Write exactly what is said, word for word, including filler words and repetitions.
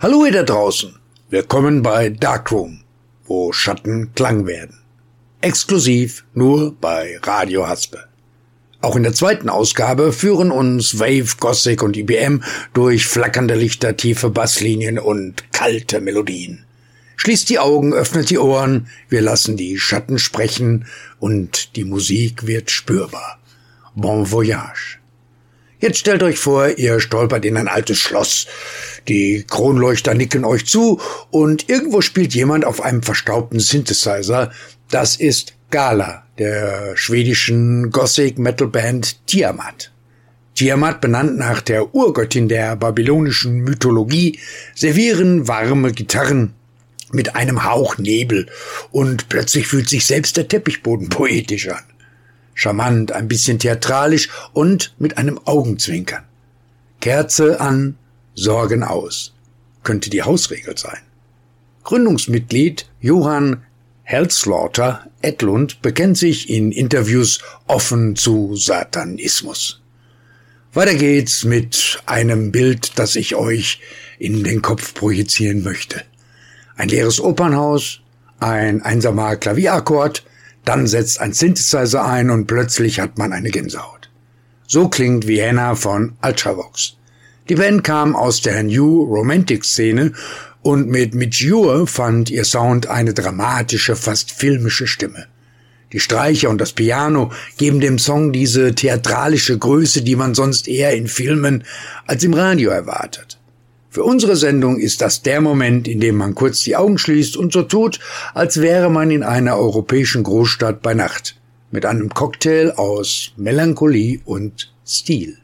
Hallo ihr da draußen, willkommen bei Darkroom, wo Schatten Klang werden. Exklusiv nur bei Radio Haspe. Auch in der zweiten Ausgabe führen uns Wave, Gothic und I B M durch flackernde Lichter, tiefe Basslinien und kalte Melodien. Schließt die Augen, öffnet die Ohren, wir lassen die Schatten sprechen und die Musik wird spürbar. Bon voyage. Jetzt stellt euch vor, ihr stolpert in ein altes Schloss. Die Kronleuchter nicken euch zu und irgendwo spielt jemand auf einem verstaubten Synthesizer. Das ist Gala, der schwedischen Gothic-Metal-Band Tiamat. Tiamat, benannt nach der Urgöttin der babylonischen Mythologie, servieren warme Gitarren mit einem Hauch Nebel und plötzlich fühlt sich selbst der Teppichboden poetisch an. Charmant, ein bisschen theatralisch und mit einem Augenzwinkern. Kerze an, Sorgen aus. Könnte die Hausregel sein. Gründungsmitglied Johann Helslaughter Edlund bekennt sich in Interviews offen zu Satanismus. Weiter geht's mit einem Bild, das ich euch in den Kopf projizieren möchte. Ein leeres Opernhaus, ein einsamer Klavierakkord, dann setzt ein Synthesizer ein und plötzlich hat man eine Gänsehaut. So klingt Vienna von Ultravox. Die Band kam aus der New Romantic Szene und mit Midjure fand ihr Sound eine dramatische, fast filmische Stimme. Die Streicher und das Piano geben dem Song diese theatralische Größe, die man sonst eher in Filmen als im Radio erwartet. Für unsere Sendung ist das der Moment, in dem man kurz die Augen schließt und so tut, als wäre man in einer europäischen Großstadt bei Nacht, mit einem Cocktail aus Melancholie und Stil.